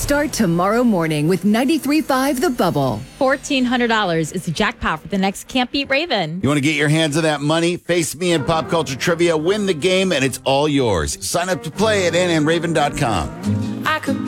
Start tomorrow morning with 93.5 The Bubble. $1,400 is the jackpot for the next Can't Beat Raven. You want to get your hands on that money? Face me in pop culture trivia, win the game, and it's all yours. Sign up to play at nnraven.com. I could